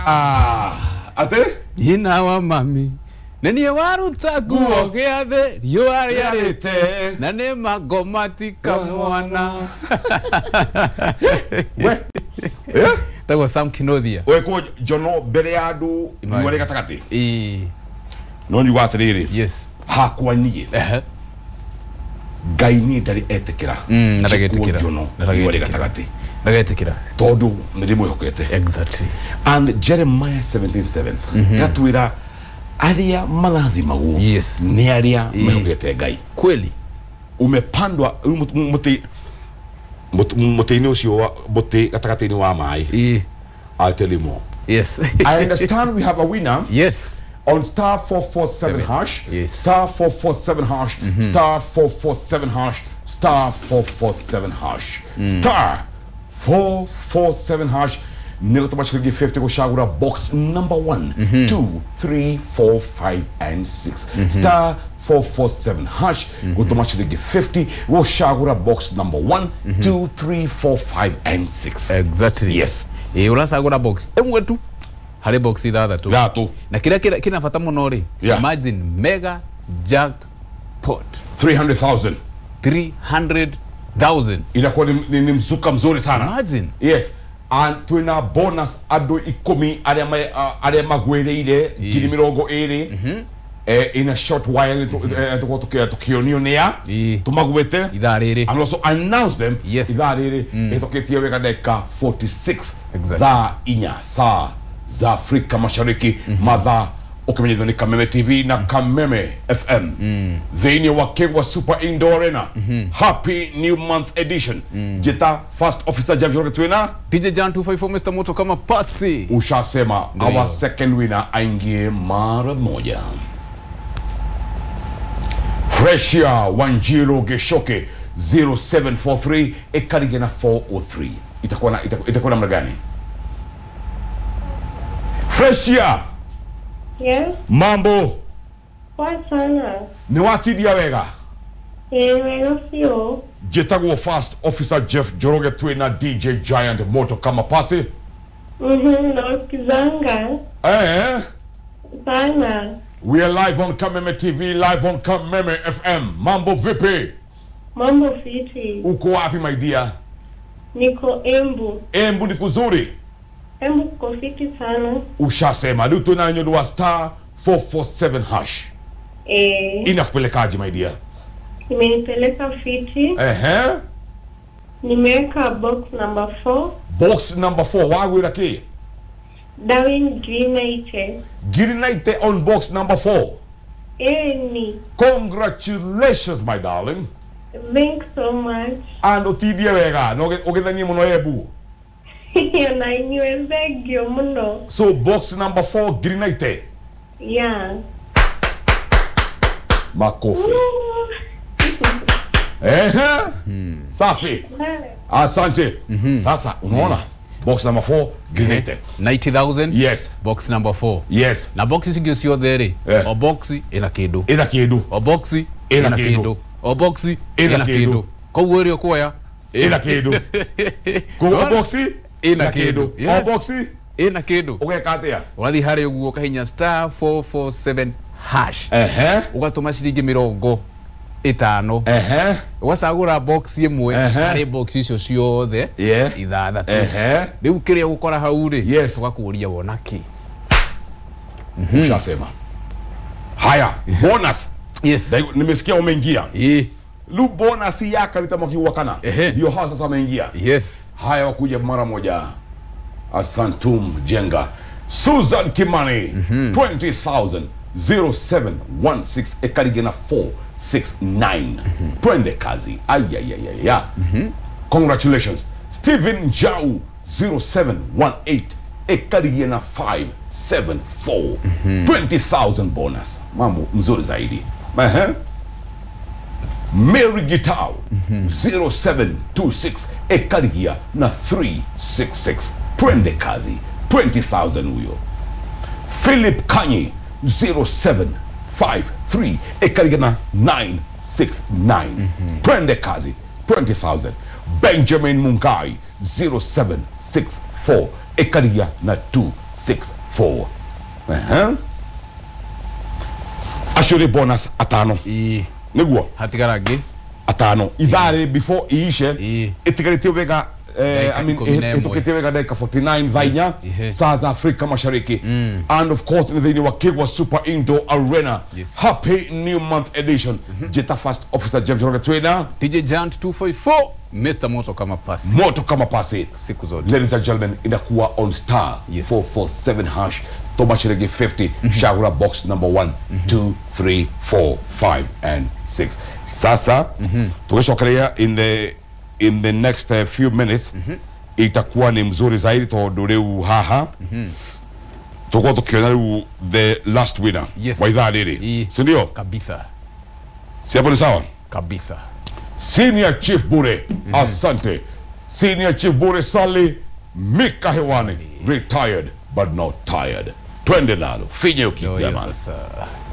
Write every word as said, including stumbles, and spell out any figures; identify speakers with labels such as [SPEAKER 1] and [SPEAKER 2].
[SPEAKER 1] Ah, ate?
[SPEAKER 2] Ina wa mami. Nani waruta guo geathe rio ari arite nane magomati kamwana.
[SPEAKER 1] We. Eh?
[SPEAKER 2] That was Sam Kinothia.
[SPEAKER 1] We ko jono bere ya andu iwore gatakati.
[SPEAKER 2] Eh.
[SPEAKER 1] No ni watiriri.
[SPEAKER 2] Yes.
[SPEAKER 1] Hakwa niye.
[SPEAKER 2] Eh.
[SPEAKER 1] Ngai ni ndari etekira.
[SPEAKER 2] Mm, ndaragetekira.
[SPEAKER 1] Iwore gatakati.
[SPEAKER 2] Ndaragetekira.
[SPEAKER 1] Todo ndimo hokete.
[SPEAKER 2] Exactly.
[SPEAKER 1] And Jeremiah seventeen seven. Gatwira aria malathima guo.
[SPEAKER 2] Yes.
[SPEAKER 1] Ni aria mehogete Ngai.
[SPEAKER 2] Kweli.
[SPEAKER 1] Umepandwa muti muti ucio muti gatakati ni wa mai.
[SPEAKER 2] Eh.
[SPEAKER 1] I'll tell you more.
[SPEAKER 2] Yes.
[SPEAKER 1] I understand we have a winner.
[SPEAKER 2] Yes.
[SPEAKER 1] On star four four seven hash.
[SPEAKER 2] Yes.
[SPEAKER 1] Star four four seven hash. Mm-hmm. Star four four seven hash. Star four four seven hash. Mm. Star four four seven hash. Nilo tamashiki fifty ko shagura box number one, mm-hmm. two, three, four, five, and six. Mm-hmm. Star four four seven hash. Mm-hmm. Go tamashiki fifty. Wo shagura box number one, mm-hmm. two, three, four, five, and six.
[SPEAKER 2] Exactly.
[SPEAKER 1] Yes.
[SPEAKER 2] E ula shagura box. Emwe tu. Hale box idha tu.
[SPEAKER 1] Gato.
[SPEAKER 2] Na kila kila kina fata monori.
[SPEAKER 1] Yeah.
[SPEAKER 2] Imagine mega jackpot.
[SPEAKER 1] three hundred thousand.
[SPEAKER 2] three hundred thousand.
[SPEAKER 1] Inakuwa ni, ni, ni mzuka mzuri sana.
[SPEAKER 2] Imagine.
[SPEAKER 1] Yes. And tuina bonus ado ikumi aria ma uh, aria magwereire ngiri mirongo iri. Mhm. Eh, in a short while to to to to kionionea tumagwete
[SPEAKER 2] idhariri
[SPEAKER 1] and also announce them.
[SPEAKER 2] Yes.
[SPEAKER 1] Idhariri etoketie weka deka forty-six.
[SPEAKER 2] Exactly.
[SPEAKER 1] Za inya saa za Afrika Mashariki. Mm -hmm. Madha ukimenyedho ni Kameme T V na Kameme F M. Mm. Dhini wa Kegwa Super Indoor Arena. Mm -hmm. Happy New Month Edition. Mm. Jeta First Officer James Joroge Twina.
[SPEAKER 2] P J Jan two five four Mister Moto kama pasi.
[SPEAKER 1] Ushasema our second winner aingie mara moja. Freshia Wanjiro Geshoke zero seven four three Ekarigena four oh three. Itakuwa na itakuwa namna gani? Freshia.
[SPEAKER 3] Yes.
[SPEAKER 1] Mambo.
[SPEAKER 3] Kwa sana.
[SPEAKER 1] Ni watidia wega.
[SPEAKER 3] Eh, wega sio.
[SPEAKER 1] Jetago First Officer Jeff Joroge Twina D J Giant Moto kama pasi.
[SPEAKER 3] Mhm, na kizanga.
[SPEAKER 1] Eh.
[SPEAKER 3] Sana.
[SPEAKER 1] We are live on Kameme T V, live on Kameme F M. Mambo vipi?
[SPEAKER 3] Mambo fiti.
[SPEAKER 1] Uko wapi my dear?
[SPEAKER 3] Niko Embu.
[SPEAKER 1] Embu ni kuzuri.
[SPEAKER 3] Embu kuko fiti sana.
[SPEAKER 1] Ushasema luto na nyodo wa star four four seven hash.
[SPEAKER 3] Eh.
[SPEAKER 1] Inakupelekaje my dear?
[SPEAKER 3] Imenipeleka fiti.
[SPEAKER 1] Ehe.
[SPEAKER 3] Nimeweka box number four.
[SPEAKER 1] Box number four. Wagwira ki?
[SPEAKER 3] Darwin Greenite.
[SPEAKER 1] Greenite on box number four.
[SPEAKER 3] Eh, ni.
[SPEAKER 1] Congratulations my darling.
[SPEAKER 3] Thanks so much.
[SPEAKER 1] And otidia wega. No ogedani muno ebu.
[SPEAKER 3] Na iniwezegyo muno.
[SPEAKER 1] So box number four Greenite.
[SPEAKER 3] Yeah.
[SPEAKER 1] Makofi. Eh? Hmm. Safi. Asante. Mm-hmm. Sasa unaona box number four Greenite.
[SPEAKER 2] ninety thousand.
[SPEAKER 1] Yes.
[SPEAKER 2] Box number four.
[SPEAKER 1] Yes.
[SPEAKER 2] Na box singio sio there.
[SPEAKER 1] Yeah.
[SPEAKER 2] O box ina kidu.
[SPEAKER 1] Ina kidu.
[SPEAKER 2] O box ina kidu. O box ina kidu. Kwa uwerio kwa
[SPEAKER 1] ina kidu. Kwa box ina kidu. O box
[SPEAKER 2] ina kidu.
[SPEAKER 1] Ugekatia.
[SPEAKER 2] Wathi hari uguo kahinya star four four seven hash.
[SPEAKER 1] Ehe.
[SPEAKER 2] Ugatuma shiringi mirongo itano.
[SPEAKER 1] Ehe.
[SPEAKER 2] Wasagura box imwe hari box icio ciothe.
[SPEAKER 1] Yeah.
[SPEAKER 2] Ithathatu.
[SPEAKER 1] Ehe.
[SPEAKER 2] Riu kiria gukora hau ri.
[SPEAKER 1] Yes.
[SPEAKER 2] Tugakuria wonaki.
[SPEAKER 1] Mhm. Ushasema. Haya, bonus.
[SPEAKER 2] Yes.
[SPEAKER 1] Nimesikia umeingia.
[SPEAKER 2] Eh.
[SPEAKER 1] Lu bonus yaka litamokiwa kana. Ndio hao sasa wameingia.
[SPEAKER 2] Yes.
[SPEAKER 1] Haya wakuja mara moja. Asantum Jenga. Susan Kimani. Mm-hmm. twenty thousand. zero seven one six Ekarigena four six nine. Mm-hmm. Twende kazi. Ayayayaya. Mm-hmm. Congratulations. Stephen Jau zero seven one eight Ekarigena five seven four. Mm-hmm. twenty thousand bonus. Mambo mzuri zaidi. Ehe. Mary Gitao. Mm-hmm. zero seven two six Ekarigia na three six six. Twende kazi. twenty thousand huyo. Philip Kanyi zero seven five three Ekarigia na nine six nine. Mm-hmm. Twende kazi. twenty thousand. Benjamin Mungai zero seven six four Ekarigia na two six four. Uh-huh. Ashuri bonus atano.
[SPEAKER 2] I.
[SPEAKER 1] Niguo.
[SPEAKER 2] Hatigarage.
[SPEAKER 1] Atano. Idare before iishe.
[SPEAKER 2] I.
[SPEAKER 1] Itikaritia wega eh, I mean itikaritia wega dakika forty-nine dhainya. Saa za Afrika Mashariki.
[SPEAKER 2] Mm.
[SPEAKER 1] And of course in the venue wa Kigwa Super Indoor Arena.
[SPEAKER 2] Yes.
[SPEAKER 1] Happy New Month edition. Mm-hmm. Jeta First Officer James Rogatwena.
[SPEAKER 2] D J Giant two forty-four. Mister Moto kama pasi.
[SPEAKER 1] Moto kama pasi.
[SPEAKER 2] Siku zote.
[SPEAKER 1] Ladies and gentlemen, inakuwa on star
[SPEAKER 2] yes.
[SPEAKER 1] four four seven hash. Thomas Shirege fifty. Mm-hmm. Shagura box number one, mm-hmm. two, three, four, five, and six. Sasa, mm-hmm. tukishokelea in the in the next uh, few minutes, mm-hmm. itakuwa ni mzuri zaidi to doleu haha. Mm-hmm. Tuko tukiona the last winner.
[SPEAKER 2] Yes.
[SPEAKER 1] Wa idhaa hili. Si ndio?
[SPEAKER 2] Kabisa.
[SPEAKER 1] Si hapo ni sawa?
[SPEAKER 2] Kabisa.
[SPEAKER 1] Senior Chief Bure, mm-hmm. asante. Senior Chief Bure Sali Mika hewani, retired but not tired. Twende nalo. Finye ukikia man.